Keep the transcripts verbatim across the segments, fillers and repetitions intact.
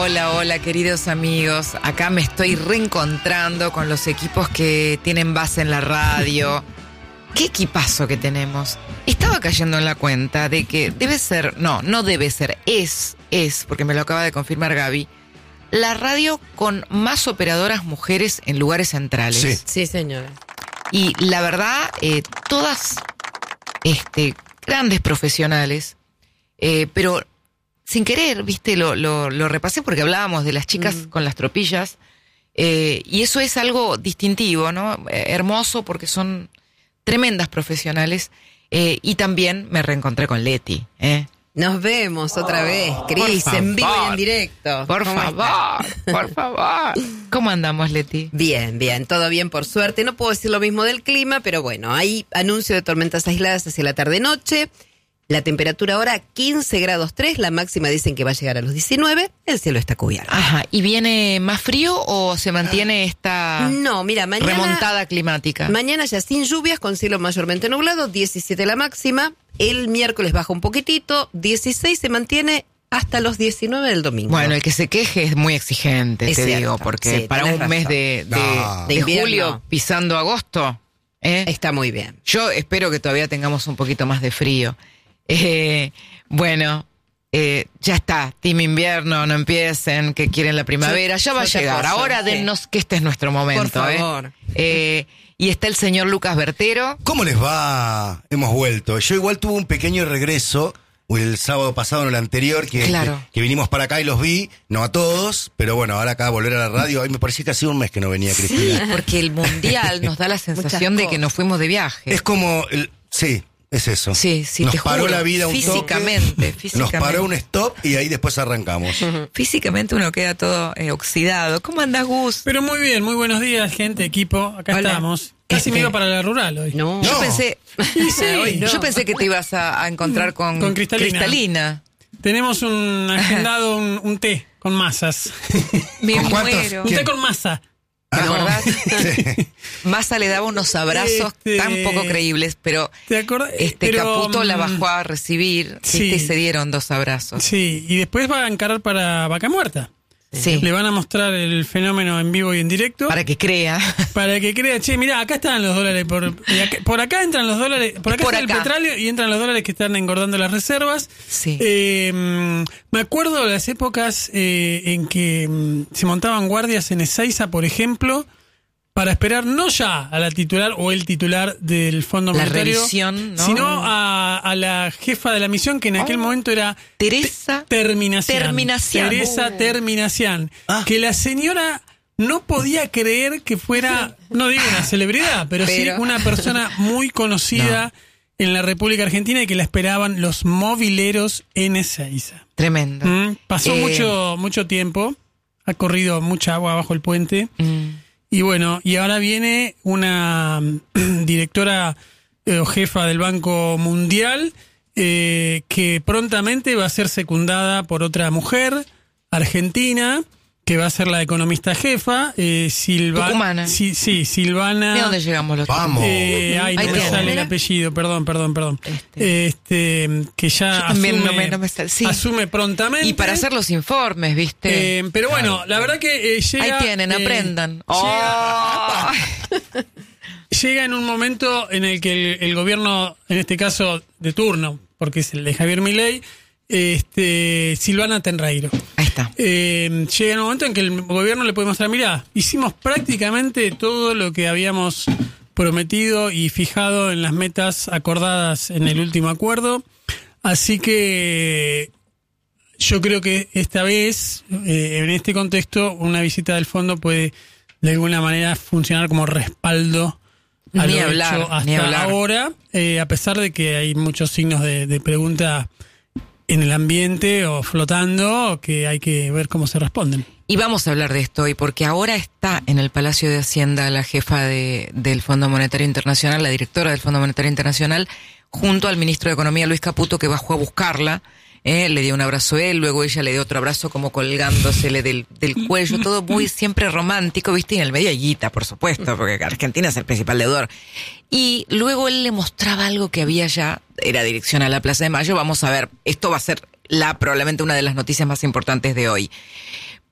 Hola, hola, queridos amigos. Acá me estoy reencontrando con los equipos que tienen base en la radio. ¿Qué equipazo que tenemos? Estaba cayendo en la cuenta de que debe ser, no, no debe ser, es, es, porque me lo acaba de confirmar Gaby, la radio con más operadoras mujeres en lugares centrales. Sí, sí señora. Y la verdad, eh, todas este, grandes profesionales, eh, pero sin querer, viste, lo, lo, lo repasé porque hablábamos de las chicas mm. con las tropillas, eh, y eso es algo distintivo, ¿no? Eh, hermoso porque son tremendas profesionales, eh, y también me reencontré con Leti, ¿eh? Nos vemos otra oh, vez, Cris, en vivo y en directo. Por favor, está? por favor. ¿Cómo andamos, Leti? Bien, bien, todo bien por suerte. No puedo decir lo mismo del clima, pero bueno, hay anuncio de tormentas aisladas hacia la tarde-noche. La temperatura ahora quince grados tres, la máxima dicen que va a llegar a los diecinueve, el cielo está cubierto. Ajá, ¿y viene más frío o se mantiene esta no, mira, mañana, remontada climática? Mañana ya sin lluvias, con cielo mayormente nublado, diecisiete la máxima. El miércoles baja un poquitito, dieciséis se mantiene hasta los diecinueve del domingo. Bueno, el que se queje es muy exigente, es te cierto, digo, porque sí, para un razón. mes de, de, no. de, de julio pisando agosto, ¿eh? Está muy bien. Yo espero que todavía tengamos un poquito más de frío. Eh, bueno, eh, ya está, Team Invierno, no empiecen, que quieren la primavera, ya va a llegar. Cosa, ahora sí. Dennos que este es nuestro momento. Por favor. Eh. Eh, y está el señor Lucas Bertero. ¿Cómo les va? Hemos vuelto. Yo igual tuve un pequeño regreso el sábado pasado, en el anterior, que, claro. que, que vinimos para acá y los vi, no a todos, pero bueno, ahora acá volver a la radio, a mí me parecía que hacía un mes que no venía Cristina. Sí, porque el mundial nos da la sensación de que nos fuimos de viaje. Es como, el, sí. Es eso. Sí, sí, nos te paró juro, la vida un físicamente, toque, físicamente. Nos paró un stop y ahí después arrancamos. Uh-huh. Físicamente uno queda todo eh, oxidado. ¿Cómo andás, Gus? Pero muy bien, muy buenos días, gente, equipo. Acá Hola. Estamos. Casi este... me iba para la rural hoy. No. Yo no. pensé, sí, hoy, no. yo pensé que te ibas a, a encontrar con, con Cristalina. Cristalina. Tenemos un agendado, un, un té con masas. Me ¿Con cuántos? muero. Un té con masa. ¿Te Ah, acordás? Sí. Massa le daba unos abrazos este, tan poco creíbles, pero ¿te acordás? este pero, Caputo la bajó a recibir, sí. ¿viste? Y se dieron dos abrazos. Sí, y después va a encarar para Vaca Muerta. Sí. Le van a mostrar el fenómeno en vivo y en directo. Para que crea. Para que crea, che, mirá, acá están los dólares. Por, acá, por acá entran los dólares. Por acá por está acá. el petróleo y entran los dólares que están engordando las reservas. Sí. Eh, me acuerdo de las épocas eh, en que mm, se montaban guardias en Ezeiza, por ejemplo, para esperar no ya a la titular o el titular del Fondo La Monetario, revisión, ¿no? sino a, a la jefa de la misión, que en aquel oh. momento era Teresa Te- Terminacián. Terminacián. Teresa Oh. Terminacián. Ah. Que la señora no podía creer que fuera, no digo una celebridad, pero, Pero. sí una persona muy conocida no. en la República Argentina y que la esperaban los mobileros en Ezeiza. Tremendo. Mm, Pasó Eh. mucho, mucho tiempo, ha corrido mucha agua bajo el puente. Mm. Y bueno, y ahora viene una directora eh, o jefa del Banco Mundial eh, que prontamente va a ser secundada por otra mujer argentina, que va a ser la economista jefa, eh, Silvana. Tucumana. Sí, sí, Silvana. ¿De dónde llegamos los Vamos. Eh, ay, no Ahí me tiene. sale el apellido, perdón, perdón, perdón. Este. Este, que ya Yo también asume, no me- no me sale. Sí. asume prontamente. Y para hacer los informes, ¿viste? Eh, pero bueno, la verdad que eh, llega... Ahí tienen, eh, aprendan. Llega, Oh. llega en un momento en el que el, el gobierno, en este caso de turno, porque es el de Javier Milei, este, Silvana Tenreiro. Ahí está. Eh, llega en un momento en que el gobierno le puede mostrar, mirá, hicimos prácticamente todo lo que habíamos prometido y fijado en las metas acordadas en el último acuerdo, así que yo creo que esta vez, eh, en este contexto, una visita del fondo puede de alguna manera funcionar como respaldo a Ni lo hablar, hecho ni hasta hablar. ahora, eh, a pesar de que hay muchos signos de, de pregunta en el ambiente o flotando, que hay que ver cómo se responden. Y vamos a hablar de esto hoy, porque ahora está en el Palacio de Hacienda la jefa de, del Fondo Monetario Internacional, la directora del Fondo Monetario Internacional, junto al ministro de Economía, Luis Caputo, que bajó a buscarla. Eh, le dio un abrazo a él, luego ella le dio otro abrazo como colgándosele del, del cuello, todo muy siempre romántico, ¿viste? Y en el medio hay guita, por supuesto, porque Argentina es el principal deudor. Y luego él le mostraba algo que había ya, era dirección a la Plaza de Mayo. Vamos a ver, esto va a ser la probablemente una de las noticias más importantes de hoy.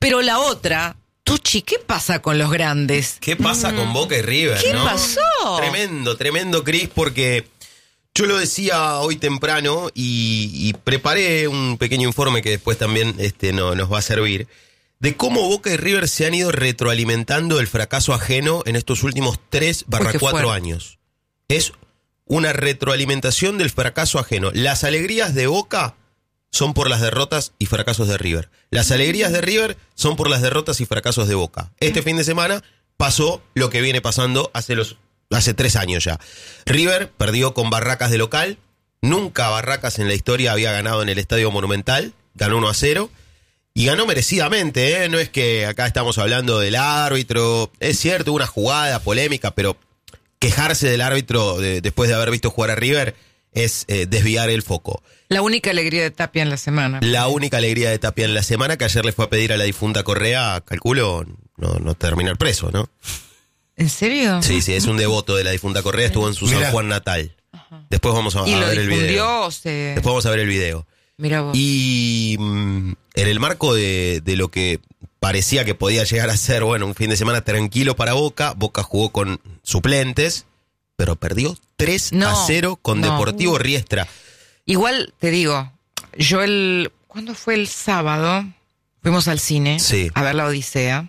Pero la otra, Tucci, ¿qué pasa con los grandes? ¿Qué pasa mm. con Boca y River? ¿Qué ¿no? pasó? Tremendo, tremendo, Cris, porque yo lo decía hoy temprano y, y preparé un pequeño informe que después también este, no, nos va a servir, de cómo Boca y River se han ido retroalimentando el fracaso ajeno en estos últimos tres barra cuatro años. Es una retroalimentación del fracaso ajeno. Las alegrías de Boca son por las derrotas y fracasos de River. Las alegrías de River son por las derrotas y fracasos de Boca. Este fin de semana pasó lo que viene pasando hace los hace tres años ya. River perdió con Barracas de local. Nunca Barracas en la historia había ganado en el Estadio Monumental. Ganó uno a cero. Y ganó merecidamente, ¿eh? No es que acá estamos hablando del árbitro. Es cierto, hubo una jugada polémica, pero quejarse del árbitro de, después de haber visto jugar a River es eh, desviar el foco. La única alegría de Tapia en la semana. La única alegría de Tapia en la semana, que ayer le fue a pedir a la difunta Correa, calculo, no, no terminar preso, ¿no? ¿En serio? Sí, sí, es un devoto de la difunta Correa, estuvo en su Mirá. San Juan natal. Ajá. Después vamos a, a ver el video. Se... Después vamos a ver el video. Mirá vos. Y mmm, en el marco de, de lo que parecía que podía llegar a ser, bueno, un fin de semana tranquilo para Boca, Boca jugó con suplentes, pero perdió tres no, a cero con no. Deportivo Riestra. Igual te digo, yo el... ¿Cuándo fue el sábado? Fuimos al cine sí. a ver La Odisea.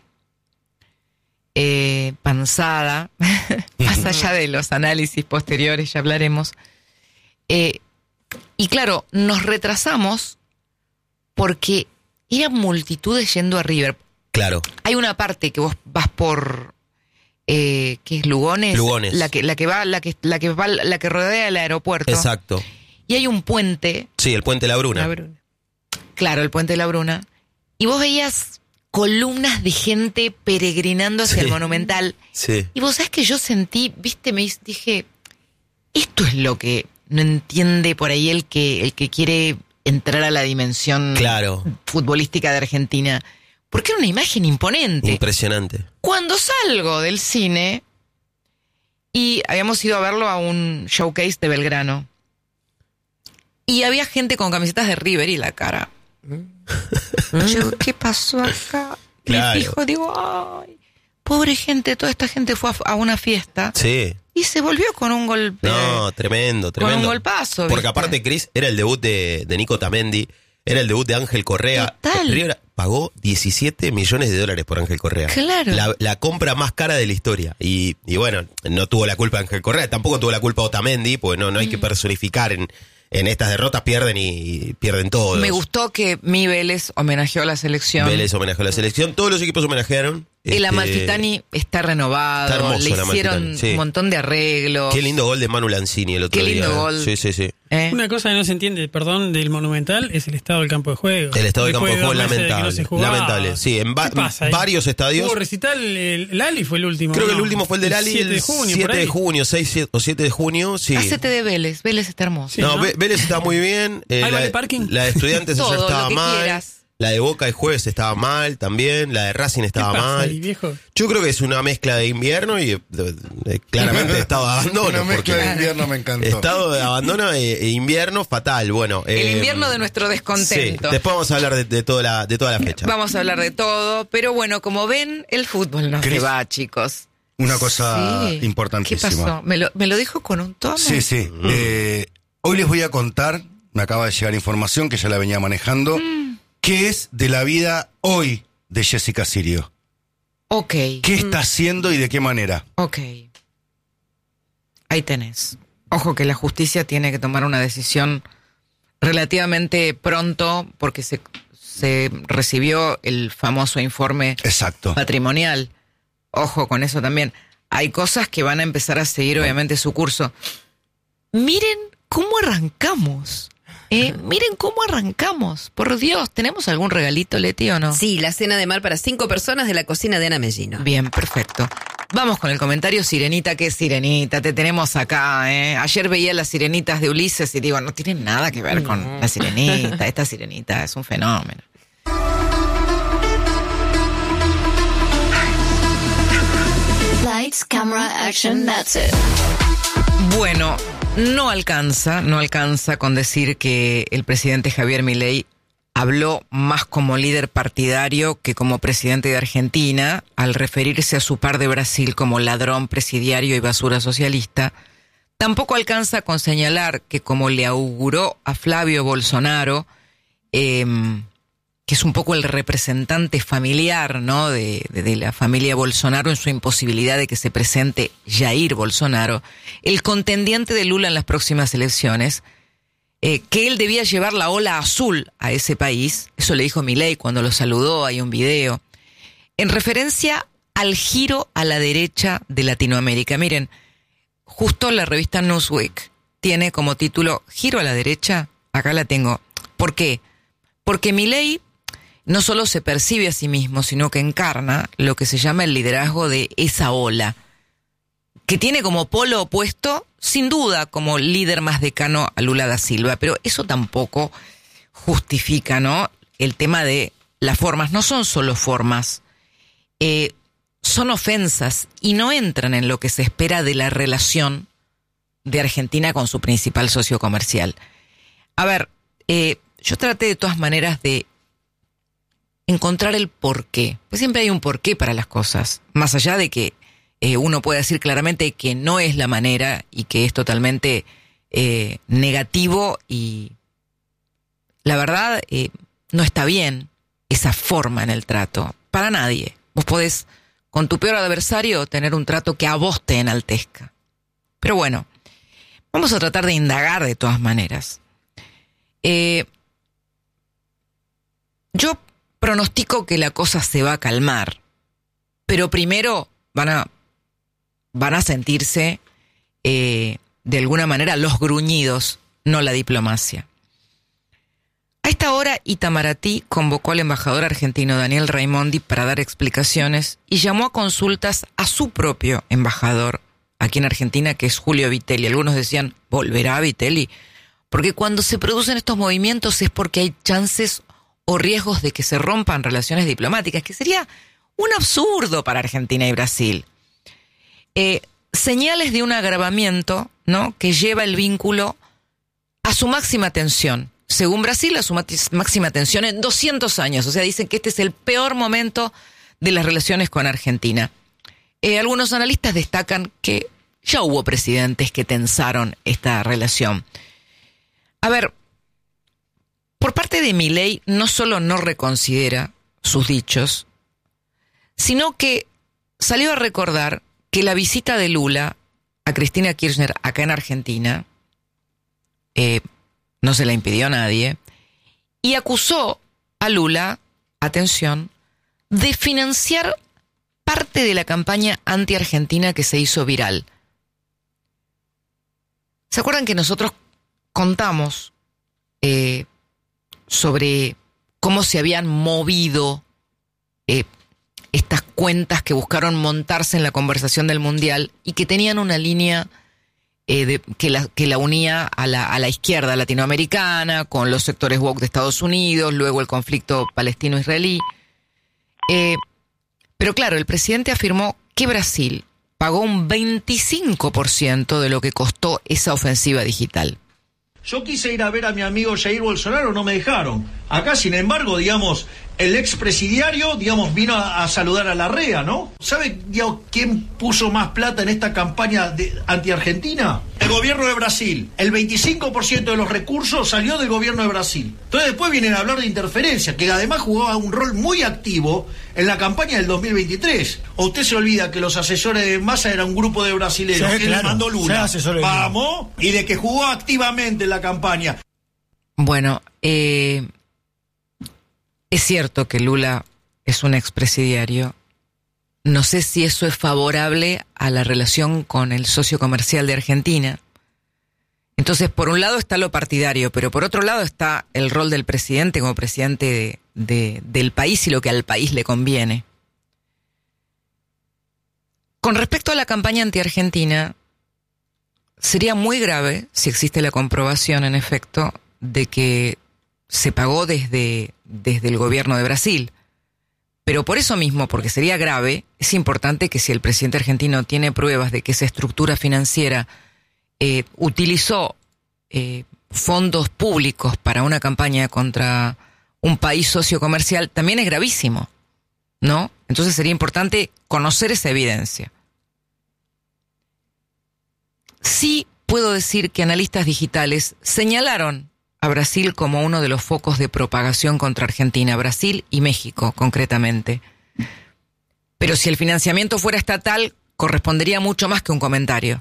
Eh, panzada, más allá de los análisis posteriores, ya hablaremos. Eh, y claro, nos retrasamos porque eran multitudes yendo a River. Claro. Hay una parte que vos vas por... Eh, ¿qué es? Lugones. Lugones. La que, la que va, la que, la que va, la que rodea el aeropuerto. Exacto. Y hay un puente. Sí, el puente La Bruna. La Bruna. Claro, el puente La Bruna. Y vos veías columnas de gente peregrinando hacia sí. el Monumental. Sí. Y vos sabés que yo sentí, viste, me dije, esto es lo que no entiende por ahí el que, el que quiere entrar a la dimensión claro. futbolística de Argentina. Porque era una imagen imponente. Impresionante. Cuando salgo del cine, y habíamos ido a verlo a un showcase de Belgrano, y había gente con camisetas de River y la cara. Yo, ¿qué pasó acá? Claro. Me fijo, digo, ay, pobre gente, toda esta gente fue a, a una fiesta. Sí. Y se volvió con un golpe. No, tremendo, tremendo. Con un golpazo, ¿viste? Porque aparte, Cris, era el debut de, de Nico Tamendi, era el debut de Ángel Correa. Total. River pagó diecisiete millones de dólares por Ángel Correa. Claro. La, la compra más cara de la historia. Y, y bueno, no tuvo la culpa Ángel Correa, tampoco tuvo la culpa Otamendi, porque no, no hay mm. que personificar en... En estas derrotas pierden y, y pierden todos. Me gustó que mi Vélez homenajeó a la selección. Vélez homenajeó a la selección. Todos los equipos homenajearon. El este, Amalfitani está renovado. Está hermoso, le hicieron sí. un montón de arreglos. Qué lindo gol de Manu Lanzini el otro Qué día. Qué lindo gol. Sí, sí, sí. ¿Eh? Una cosa que no se entiende, perdón, del Monumental es el estado del campo de juego. El estado del campo de juego es lamentable. No lamentable. Sí, en va pasa, varios estadios. Hubo recital, el, el Ali fue el último. Creo ¿no? que el último fue el del Ali. siete de junio. siete de junio, seis o siete de junio, sí. Hacete de Vélez. Vélez está hermoso. Sí, no, ¿no? Vélez está muy bien. Eh, ¿Hay la, vale parking? La de Estudiantes Todo, ya estaba mal. Quieras. La de Boca el jueves estaba mal también. La de Racing estaba ¿Qué pasa mal. ahí, viejo? Yo creo que es una mezcla de invierno y de, de, de, claramente estado de abandono. Una mezcla de invierno me encantó. Estado de abandono e, e invierno fatal. Bueno, el eh, invierno de nuestro descontento. Sí, después vamos a hablar de, de, toda la, de toda la fecha. Vamos a hablar de todo, pero bueno, como ven, el fútbol no se va, chicos. Una cosa sí. importantísima. ¿Qué pasó? ¿Me lo, me lo dijo con un tono? Sí, sí. Mm. Eh, hoy les voy a contar, me acaba de llegar información que ya la venía manejando, mm. qué es de la vida hoy de Jessica Sirio. Ok. ¿Qué está haciendo y de qué manera? Ok. Ahí tenés. Ojo que la justicia tiene que tomar una decisión relativamente pronto porque se, se recibió el famoso informe Exacto. patrimonial. Ojo con eso también. Hay cosas que van a empezar a seguir obviamente su curso. Miren cómo arrancamos. Eh, miren cómo arrancamos. Por Dios, ¿tenemos algún regalito, Leti, o no? Sí, la cena de mar para cinco personas de la cocina de Ana Mellino. Bien, perfecto. Vamos con el comentario Sirenita. ¿Qué Sirenita? Te tenemos acá, ¿eh? Ayer veía las Sirenitas de Ulises y digo, no tiene nada que ver con la Sirenita. Esta Sirenita es un fenómeno. Lights, camera, action, that's it. Bueno, no alcanza, no alcanza con decir que el presidente Javier Milei habló más como líder partidario que como presidente de Argentina, al referirse a su par de Brasil como ladrón presidiario y basura socialista. Tampoco alcanza con señalar que, como le auguró a Flavio Bolsonaro, eh, que es un poco el representante familiar, ¿no?, de, de, de la familia Bolsonaro en su imposibilidad de que se presente Jair Bolsonaro, el contendiente de Lula en las próximas elecciones, eh, que él debía llevar la ola azul a ese país. Eso le dijo Milei cuando lo saludó, hay un video, en referencia al giro a la derecha de Latinoamérica. Miren, justo la revista Newsweek tiene como título Giro a la derecha. Acá la tengo. ¿Por qué? Porque Milei no solo se percibe a sí mismo, sino que encarna lo que se llama el liderazgo de esa ola, que tiene como polo opuesto, sin duda, como líder más decano a Lula da Silva. Pero eso tampoco justifica, ¿no?, el tema de las formas. No son solo formas, eh, son ofensas y no entran en lo que se espera de la relación de Argentina con su principal socio comercial. A ver, eh, yo traté de todas maneras de encontrar el porqué. Pues siempre hay un porqué para las cosas, más allá de que eh, uno puede decir claramente que no es la manera y que es totalmente eh, negativo, y la verdad eh, no está bien esa forma en el trato, para nadie. Vos podés con tu peor adversario tener un trato que a vos te enaltezca. Pero bueno, vamos a tratar de indagar de todas maneras. Eh, yo pronostico que la cosa se va a calmar, pero primero van a, van a sentirse eh, de alguna manera los gruñidos, no la diplomacia. A esta hora, Itamaraty convocó al embajador argentino Daniel Raimondi para dar explicaciones y llamó a consultas a su propio embajador aquí en Argentina, que es Julio Vitelli. Algunos decían, ¿volverá Vitelli? Porque cuando se producen estos movimientos es porque hay chances o riesgos de que se rompan relaciones diplomáticas, que sería un absurdo para Argentina y Brasil. Eh, señales de un agravamiento, ¿no?, que lleva el vínculo a su máxima tensión. Según Brasil, a su máxima tensión en doscientos años. O sea, dicen que este es el peor momento de las relaciones con Argentina. Eh, algunos analistas destacan que ya hubo presidentes que tensaron esta relación. A ver, por parte de Milei, no solo no reconsidera sus dichos, sino que salió a recordar que la visita de Lula a Cristina Kirchner acá en Argentina eh, no se la impidió a nadie, y acusó a Lula, atención, de financiar parte de la campaña anti-argentina que se hizo viral. ¿Se acuerdan que nosotros contamos eh, sobre cómo se habían movido eh, estas cuentas que buscaron montarse en la conversación del Mundial y que tenían una línea eh, de, que, la, que la unía a la, a la izquierda latinoamericana, con los sectores woke de Estados Unidos, luego el conflicto palestino-israelí? Eh, pero claro, el presidente afirmó que Brasil pagó un veinticinco por ciento de lo que costó esa ofensiva digital. Yo quise ir a ver a mi amigo Jair Bolsonaro, no me dejaron. Acá, sin embargo, digamos, el expresidiario, digamos, vino a, a saludar a Larrea, ¿no? ¿Sabe, digamos, quién puso más plata en esta campaña de anti-Argentina? El gobierno de Brasil. El veinticinco por ciento de los recursos salió del gobierno de Brasil. Entonces después vienen a hablar de interferencia, que además jugaba un rol muy activo en la campaña del dos mil veintitrés. ¿O usted se olvida que los asesores de Massa eran un grupo de brasileños sí, que claro, le mandó Lula? Vamos, de y de que jugó activamente en la campaña. Bueno, eh, es cierto que Lula es un expresidiario. No sé si eso es favorable a la relación con el socio comercial de Argentina. Entonces, por un lado está lo partidario, pero por otro lado está el rol del presidente como presidente de, de, del país y lo que al país le conviene. Con respecto a la campaña anti-argentina, sería muy grave si existe la comprobación, en efecto, de que se pagó desde, desde el gobierno de Brasil. Pero por eso mismo, porque sería grave, es importante que si el presidente argentino tiene pruebas de que esa estructura financiera eh, utilizó eh, fondos públicos para una campaña contra un país sociocomercial, también es gravísimo, ¿no? Entonces sería importante conocer esa evidencia. Sí puedo decir que analistas digitales señalaron a Brasil como uno de los focos de propagación contra Argentina, Brasil y México concretamente. Pero si el financiamiento fuera estatal, correspondería mucho más que un comentario.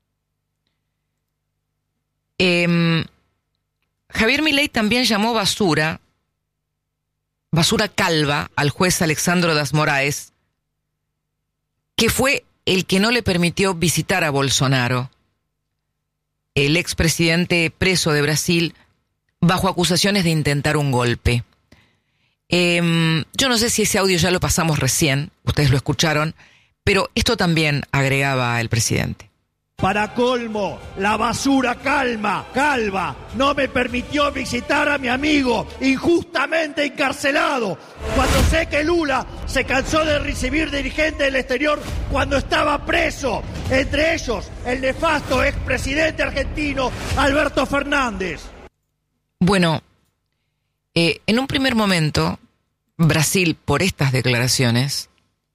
Eh, Javier Milei también llamó basura, basura calva, al juez Alexandro Das Moraes, que fue el que no le permitió visitar a Bolsonaro, el expresidente preso de Brasil, bajo acusaciones de intentar un golpe. Eh, yo no sé si ese audio ya lo pasamos recién, ustedes lo escucharon, pero esto también agregaba el presidente. Para colmo, la basura calma, calva, no me permitió visitar a mi amigo injustamente encarcelado. Cuando sé que Lula se cansó de recibir dirigentes del exterior cuando estaba preso, entre ellos el nefasto expresidente argentino Alberto Fernández. Bueno, eh, en un primer momento, Brasil, por estas declaraciones,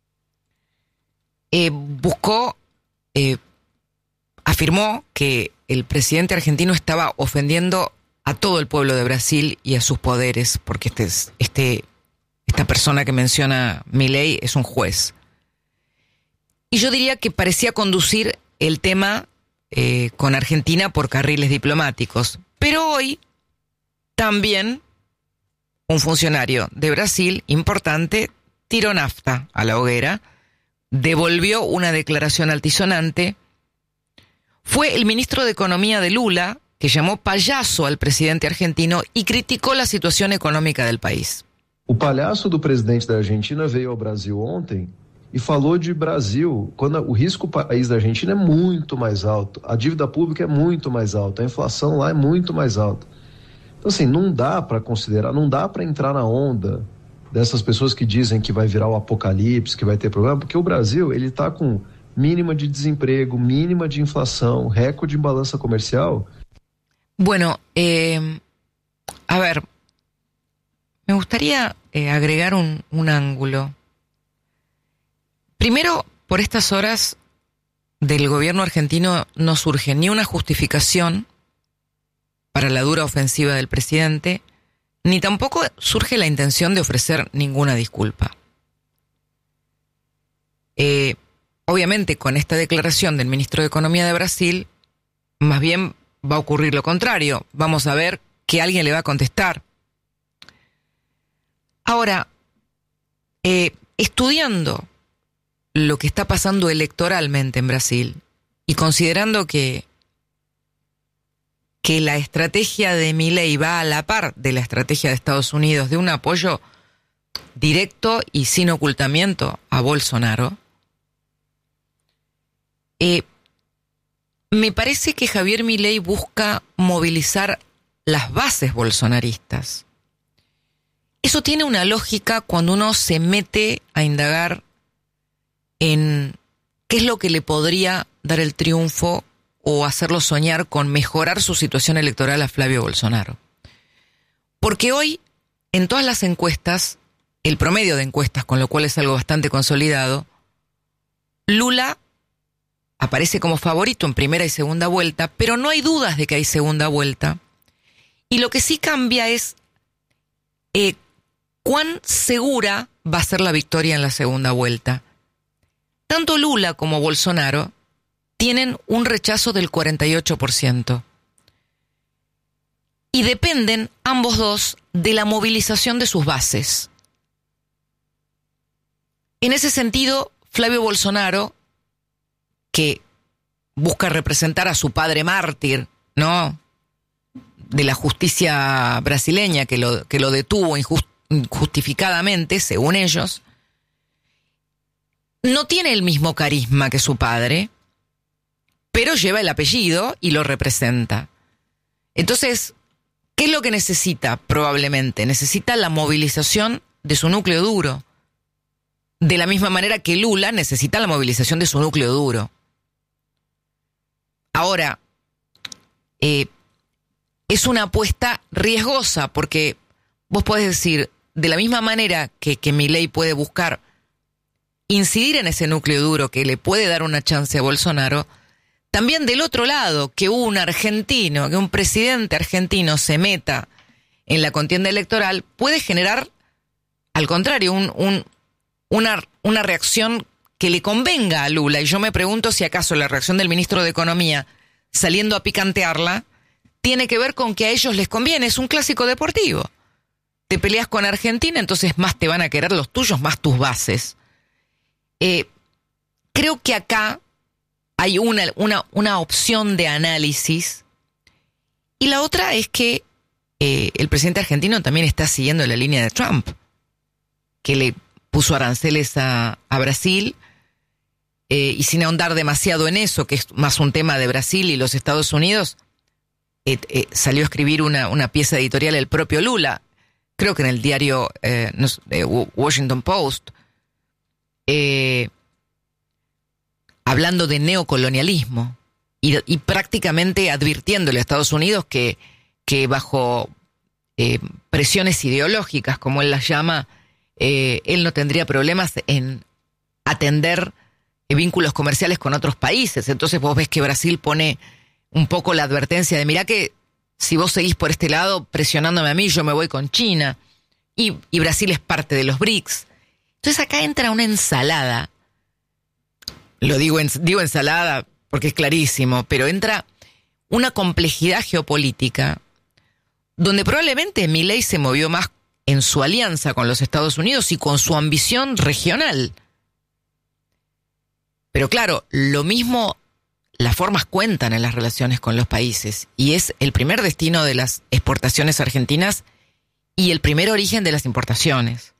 eh, buscó... Eh, afirmó que el presidente argentino estaba ofendiendo a todo el pueblo de Brasil y a sus poderes, porque este, este, esta persona que menciona Milei es un juez. Y yo diría que parecía conducir el tema eh, con Argentina por carriles diplomáticos. Pero hoy también un funcionario de Brasil importante tiró nafta a la hoguera, devolvió una declaración altisonante. Fue el ministro de Economía de Lula que llamó payaso al presidente argentino y criticó la situación económica del país. O palhaço do presidente da Argentina veio ao Brasil ontem e falou de Brasil, quando o risco país da Argentina é muito mais alto, a dívida pública é muito mais alta, a inflação lá é muito mais alta. Então, assim, não dá para considerar, não dá para entrar na onda dessas pessoas que dizem que vai virar o apocalipse, que vai ter problema, porque o Brasil, ele está com mínima de desemprego, mínima de inflação, récord en balanza comercial. Bueno, eh, a ver, me gustaría eh, agregar un, un ángulo. Primero, por estas horas del gobierno argentino no surge ni una justificación para la dura ofensiva del presidente, ni tampoco surge la intención de ofrecer ninguna disculpa. Eh, Obviamente, con esta declaración del ministro de Economía de Brasil, más bien va a ocurrir lo contrario. Vamos a ver que alguien le va a contestar. Ahora, eh, estudiando lo que está pasando electoralmente en Brasil y considerando que, que la estrategia de Milei va a la par de la estrategia de Estados Unidos de un apoyo directo y sin ocultamiento a Bolsonaro, Eh, me parece que Javier Milei busca movilizar las bases bolsonaristas. Eso tiene una lógica cuando uno se mete a indagar en qué es lo que le podría dar el triunfo o hacerlo soñar con mejorar su situación electoral a Flavio Bolsonaro. Porque hoy, en todas las encuestas, el promedio de encuestas, con lo cual es algo bastante consolidado, Lula aparece como favorito en primera y segunda vuelta, pero no hay dudas de que hay segunda vuelta. Y lo que sí cambia es eh, cuán segura va a ser la victoria en la segunda vuelta. Tanto Lula como Bolsonaro tienen un rechazo del cuarenta y ocho por ciento. Y dependen, ambos dos, de la movilización de sus bases. En ese sentido, Flavio Bolsonaro, que busca representar a su padre mártir, ¿no?, de la justicia brasileña, que lo, que lo detuvo injust, injustificadamente, según ellos, no tiene el mismo carisma que su padre, pero lleva el apellido y lo representa. Entonces, ¿qué es lo que necesita? Probablemente necesita la movilización de su núcleo duro, de la misma manera que Lula necesita la movilización de su núcleo duro. Ahora, eh, es una apuesta riesgosa porque vos podés decir, de la misma manera que, que Milei puede buscar incidir en ese núcleo duro que le puede dar una chance a Bolsonaro, también del otro lado, que un argentino, que un presidente argentino se meta en la contienda electoral, puede generar, al contrario, un, un, una, una reacción que le convenga a Lula. Y yo me pregunto si acaso la reacción del ministro de Economía, saliendo a picantearla, tiene que ver con que a ellos les conviene. Es un clásico deportivo. Te peleas con Argentina, entonces más te van a querer los tuyos, más tus bases. Eh, creo que acá hay una, una, una opción de análisis, y la otra es que eh, el presidente argentino también está siguiendo la línea de Trump, que le puso aranceles a, a Brasil, eh, y sin ahondar demasiado en eso, que es más un tema de Brasil y los Estados Unidos, eh, eh, salió a escribir una, una pieza editorial el propio Lula, creo que en el diario eh, no sé, eh, Washington Post, eh, hablando de neocolonialismo y, y prácticamente advirtiéndole a Estados Unidos que, que bajo eh, presiones ideológicas, como él las llama, eh, él no tendría problemas en atender eh, vínculos comerciales con otros países. Entonces vos ves que Brasil pone un poco la advertencia de, mirá que si vos seguís por este lado presionándome a mí, yo me voy con China. Y, y Brasil es parte de los B R I C S. Entonces acá entra una ensalada. Lo digo, en, digo ensalada porque es clarísimo, pero entra una complejidad geopolítica donde probablemente Milei se movió más en su alianza con los Estados Unidos y con su ambición regional. Pero claro, lo mismo, las formas cuentan en las relaciones con los países, y es el primer destino de las exportaciones argentinas y el primer origen de las importaciones.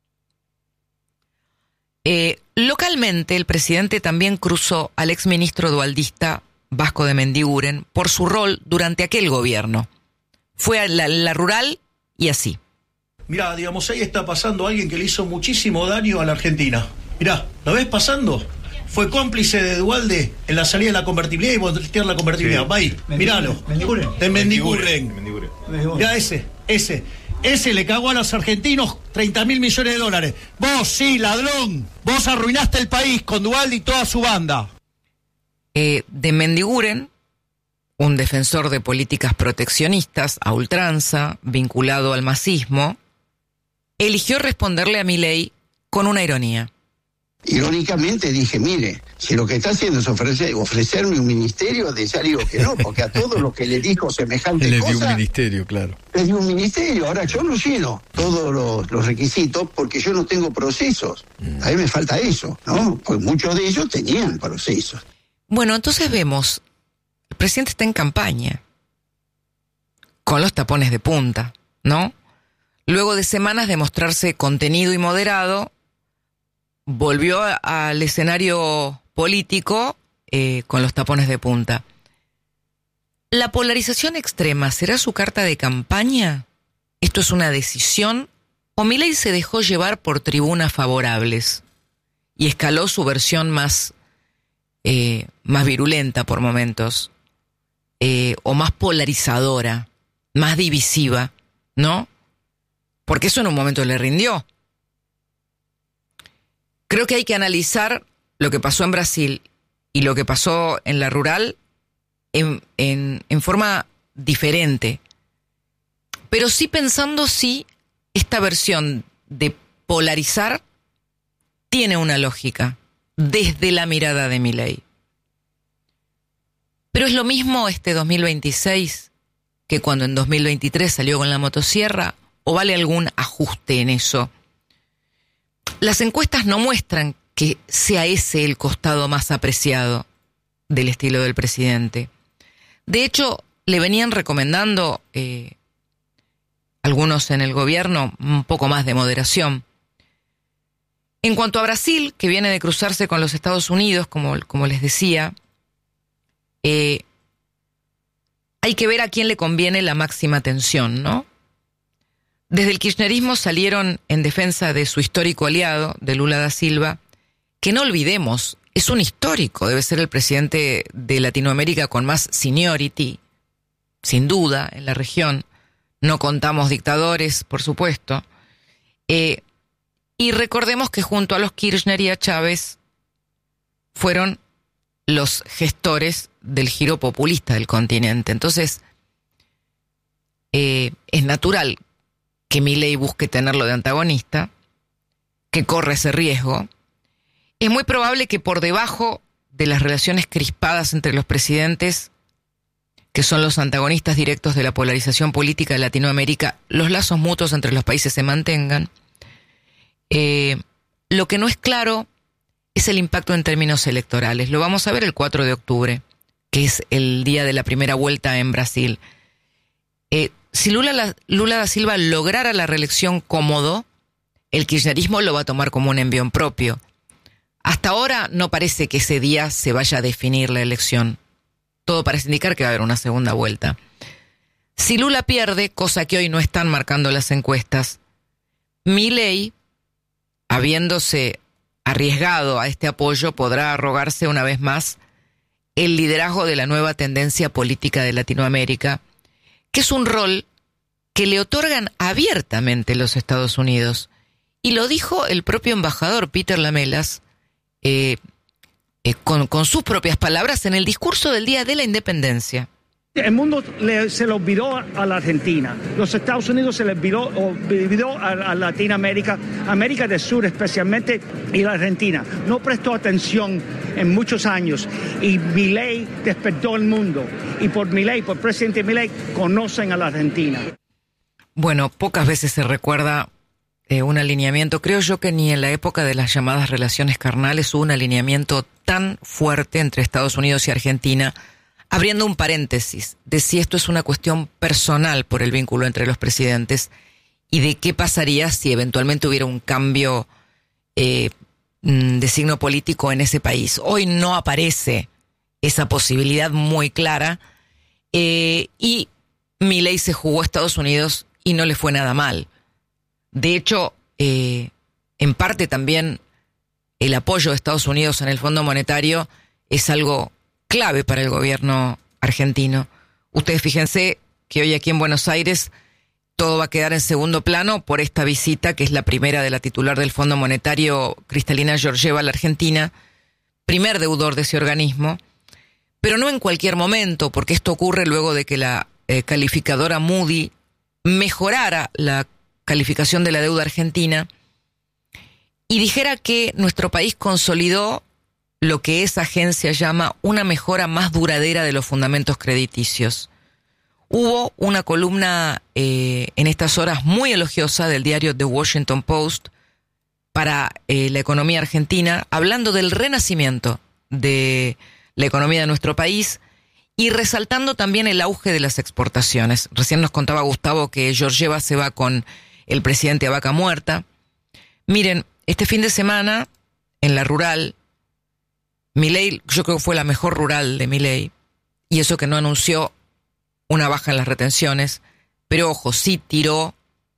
Eh, localmente, el presidente también cruzó al exministro dualdista Vasco de Mendiguren por su rol durante aquel gobierno. Fue a la, la rural y así. Mirá, digamos, ahí está pasando alguien que le hizo muchísimo daño a la Argentina. Mirá, ¿lo ves pasando? Fue cómplice de Duhalde en la salida de la convertibilidad y voltear la convertibilidad. Sí. Va ahí, míralo. Mendiguren. De Mendiguren. Mendiguren. Mirá ese, ese. Ese le cagó a los argentinos treinta mil millones de dólares. Vos, sí, ladrón. Vos arruinaste el país con Duhalde y toda su banda. Eh, de Mendiguren, un defensor de políticas proteccionistas a ultranza, vinculado al masismo, eligió responderle a Milei con una ironía. Irónicamente dije, mire, si lo que está haciendo es ofrecer, ofrecerme un ministerio, de ya digo que no, porque a todos los que le dijo semejante le cosa... dio un ministerio, claro. Le dio un ministerio. Ahora yo no lleno todos los, los requisitos porque yo no tengo procesos. Mm. A mí me falta eso, ¿no? Pues muchos de ellos tenían procesos. Bueno, entonces vemos, el presidente está en campaña, con los tapones de punta, ¿no? Luego de semanas de mostrarse contenido y moderado, volvió a, al escenario político eh, con los tapones de punta. ¿La polarización extrema será su carta de campaña? ¿Esto es una decisión? ¿O Milei se dejó llevar por tribunas favorables y escaló su versión más, eh, más virulenta por momentos, eh, o más polarizadora, más divisiva, ¿no? Porque eso en un momento le rindió. Creo que hay que analizar lo que pasó en Brasil y lo que pasó en la rural en, en, en forma diferente. Pero sí pensando si esta versión de polarizar tiene una lógica desde la mirada de Milei. Pero es lo mismo este dos mil veintiséis que cuando en dos mil veintitrés salió con la motosierra, ¿o vale algún ajuste en eso? Las encuestas no muestran que sea ese el costado más apreciado del estilo del presidente. De hecho, le venían recomendando eh, algunos en el gobierno un poco más de moderación. En cuanto a Brasil, que viene de cruzarse con los Estados Unidos, como, como les decía, eh, hay que ver a quién le conviene la máxima atención, ¿no? Desde el kirchnerismo salieron en defensa de su histórico aliado, de Lula da Silva, que no olvidemos, es un histórico, debe ser el presidente de Latinoamérica con más seniority, sin duda, en la región, no contamos dictadores, por supuesto. Eh, y recordemos que junto a los Kirchner y a Chávez fueron los gestores del giro populista del continente. Entonces, eh, es natural que Milei busque tenerlo de antagonista, que corre ese riesgo. Es muy probable que por debajo de las relaciones crispadas entre los presidentes, que son los antagonistas directos de la polarización política de Latinoamérica, los lazos mutuos entre los países se mantengan. Eh, lo que no es claro es el impacto en términos electorales. Lo vamos a ver el cuatro de octubre, que es el día de la primera vuelta en Brasil. Eh, si Lula, Lula da Silva lograra la reelección cómodo, el kirchnerismo lo va a tomar como un envión propio. Hasta ahora no parece que ese día se vaya a definir la elección. Todo parece indicar que va a haber una segunda vuelta. Si Lula pierde, cosa que hoy no están marcando las encuestas, Milei, habiéndose arriesgado a este apoyo, podrá arrogarse una vez más el liderazgo de la nueva tendencia política de Latinoamérica, que es un rol que le otorgan abiertamente los Estados Unidos. Y lo dijo el propio embajador Peter Lamelas, eh, eh, con, con sus propias palabras, en el discurso del Día de la Independencia. El mundo le, se le olvidó a la Argentina, los Estados Unidos se le olvidó, olvidó a, a Latinoamérica, América del Sur especialmente, y la Argentina. No prestó atención en muchos años y Milei despertó el mundo. Y por Milei, por presidente Milei, conocen a la Argentina. Bueno, pocas veces se recuerda eh, un alineamiento. Creo yo que ni en la época de las llamadas relaciones carnales hubo un alineamiento tan fuerte entre Estados Unidos y Argentina. Abriendo un paréntesis de si esto es una cuestión personal por el vínculo entre los presidentes y de qué pasaría si eventualmente hubiera un cambio eh, de signo político en ese país. Hoy no aparece esa posibilidad muy clara eh, y Milei se jugó a Estados Unidos y no le fue nada mal. De hecho, eh, en parte también el apoyo de Estados Unidos en el Fondo Monetario es algo clave para el gobierno argentino. Ustedes fíjense que hoy aquí en Buenos Aires todo va a quedar en segundo plano por esta visita, que es la primera de la titular del Fondo Monetario, Cristalina Georgieva, a la Argentina, primer deudor de ese organismo, pero no en cualquier momento, porque esto ocurre luego de que la eh, calificadora Moody mejorara la calificación de la deuda argentina y dijera que nuestro país consolidó lo que esa agencia llama una mejora más duradera de los fundamentos crediticios. Hubo una columna eh, en estas horas muy elogiosa del diario The Washington Post para eh, la economía argentina, hablando del renacimiento de la economía de nuestro país y resaltando también el auge de las exportaciones. Recién nos contaba Gustavo que Georgieva se va con el presidente a vaca muerta. Miren, este fin de semana, en la rural, Milei, yo creo que fue la mejor rural de Milei, y eso que no anunció una baja en las retenciones, pero ojo, sí tiró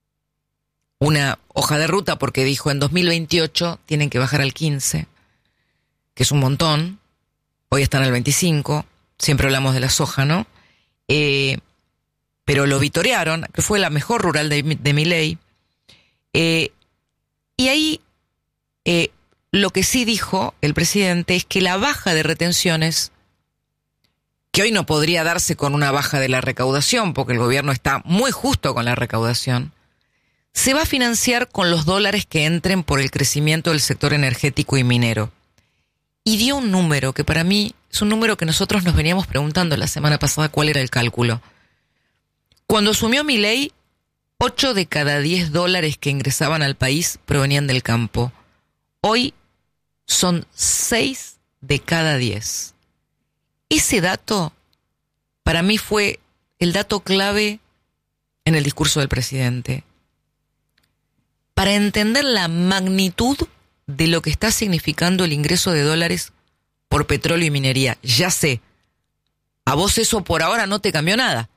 una hoja de ruta porque dijo en dos mil veintiocho tienen que bajar al quince, que es un montón, hoy están al veinticinco, siempre hablamos de la soja, ¿no? Eh, pero lo vitorearon, que fue la mejor rural de, de Milei, eh, y ahí... Eh, Lo que sí dijo el presidente es que la baja de retenciones, que hoy no podría darse con una baja de la recaudación, porque el gobierno está muy justo con la recaudación, se va a financiar con los dólares que entren por el crecimiento del sector energético y minero. Y dio un número que para mí es un número que nosotros nos veníamos preguntando la semana pasada cuál era el cálculo. Cuando asumió Milei, ocho de cada diez dólares que ingresaban al país provenían del campo. Hoy son seis de cada diez. Ese dato, para mí, fue el dato clave en el discurso del presidente. Para entender la magnitud de lo que está significando el ingreso de dólares por petróleo y minería. Ya sé, a vos eso por ahora no te cambió nada.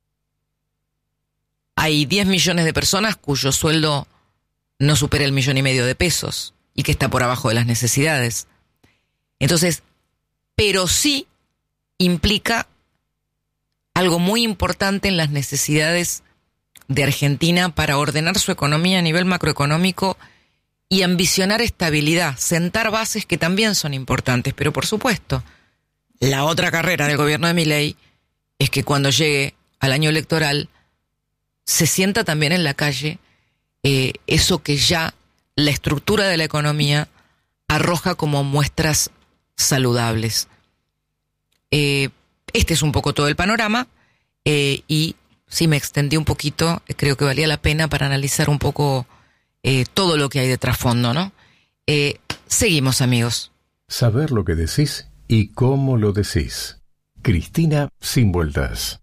Hay diez millones de personas cuyo sueldo no supera el millón y medio de pesos y que está por abajo de las necesidades. Entonces, pero sí implica algo muy importante en las necesidades de Argentina para ordenar su economía a nivel macroeconómico y ambicionar estabilidad, sentar bases que también son importantes. Pero por supuesto, la otra carrera del gobierno de Milei es que cuando llegue al año electoral se sienta también en la calle eh, eso que ya la estructura de la economía arroja como muestras saludables. Eh, este es un poco todo el panorama eh, y si me extendí un poquito, creo que valía la pena para analizar un poco eh, todo lo que hay de trasfondo, ¿no? Eh, seguimos, amigos. Saber lo que decís y cómo lo decís. Cristina Sin Vueltas.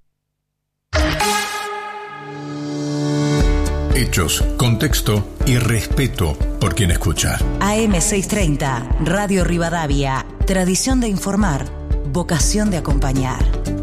Hechos, contexto y respeto por quien escucha. A M seiscientos treinta, Radio Rivadavia. Tradición de informar, vocación de acompañar.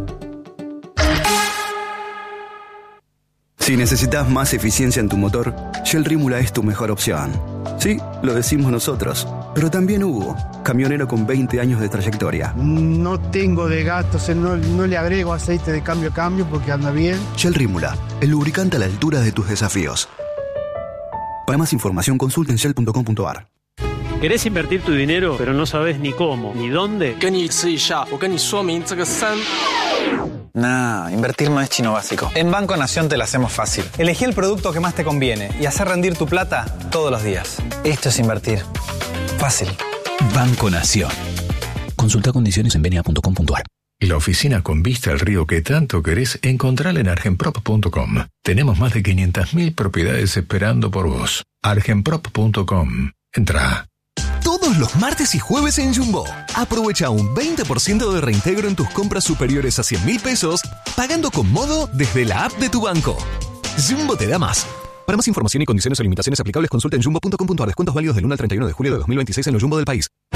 Si necesitas más eficiencia en tu motor, Shell Rímula es tu mejor opción. Sí, lo decimos nosotros, pero también Hugo, camionero con veinte años de trayectoria. No tengo de gastos, no, no le agrego aceite de cambio a cambio porque anda bien. Shell Rímula, el lubricante a la altura de tus desafíos. Para más información, consulta en shell punto com punto a r. ¿Querés invertir tu dinero, pero no sabes ni cómo, ni dónde? Nah, invertir no es chino básico. En Banco Nación te la hacemos fácil. Elegí el producto que más te conviene y hacer rendir tu plata todos los días. Esto es invertir. Fácil. Banco Nación. Consulta condiciones en benia punto com punto a r. La oficina con vista al río que tanto querés, encontrala en argenprop punto com. Tenemos más de quinientas mil propiedades esperando por vos. argenprop punto com. Entrá. Todos los martes y jueves en Jumbo. Aprovecha un veinte por ciento de reintegro en tus compras superiores a cien mil pesos, pagando con Modo desde la app de tu banco. Jumbo te da más. Para más información y condiciones o limitaciones aplicables, consulta en jumbo punto com punto a r. Descuentos válidos del uno al treinta y uno de julio de dos mil veintiséis en los Jumbo del país.